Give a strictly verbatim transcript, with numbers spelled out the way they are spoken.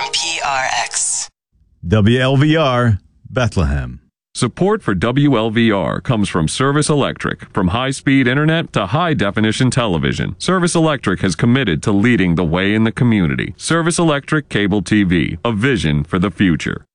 From P R X. W L V R, Bethlehem. Support for W L V R comes from Service Electric. From high-speed internet to high-definition television, Service Electric has committed to leading the way in the community. Service Electric Cable T V, a vision for the future.